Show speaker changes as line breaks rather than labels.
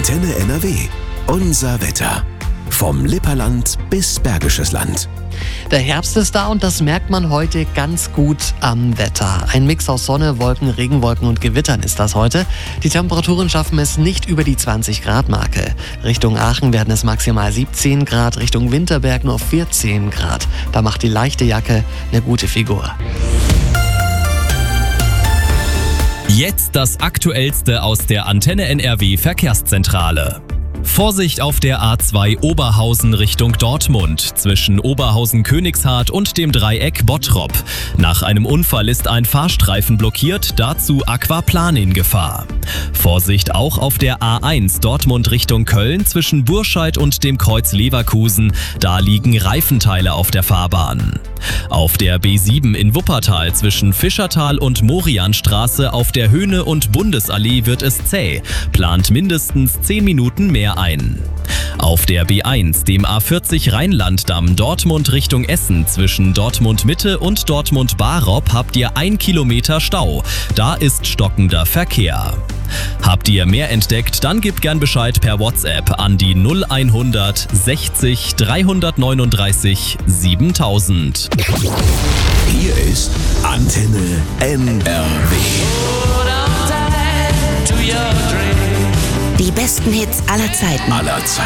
Antenne NRW. Unser Wetter. Vom Lipperland bis Bergisches Land.
Der Herbst ist da und das merkt man heute ganz gut am Wetter. Ein Mix aus Sonne, Wolken, Regenwolken und Gewittern ist das heute. Die Temperaturen schaffen es nicht über die 20-Grad-Marke. Richtung Aachen werden es maximal 17 Grad, Richtung Winterberg nur 14 Grad. Da macht die leichte Jacke eine gute Figur.
Jetzt das Aktuellste aus der Antenne NRW Verkehrszentrale. Vorsicht auf der A2 Oberhausen Richtung Dortmund zwischen Oberhausen-Königshardt und dem Dreieck Bottrop. Nach einem Unfall ist ein Fahrstreifen blockiert, dazu Aquaplan in Gefahr. Vorsicht auch auf der A1 Dortmund Richtung Köln zwischen Burscheid und dem Kreuz Leverkusen, da liegen Reifenteile auf der Fahrbahn. Auf der B7 in Wuppertal zwischen Fischertal und Morianstraße auf der Höhne- und Bundesallee wird es zäh, plant mindestens 10 Minuten mehr ein. Auf der B1, dem A40 Rheinlanddamm Dortmund Richtung Essen zwischen Dortmund Mitte und Dortmund Barop habt ihr 1 Kilometer Stau. Da ist stockender Verkehr. Habt ihr mehr entdeckt, dann gebt gern Bescheid per WhatsApp an die 0100 60 339 7000.
Hier ist Antenne NRW.
Die besten Hits aller Zeiten.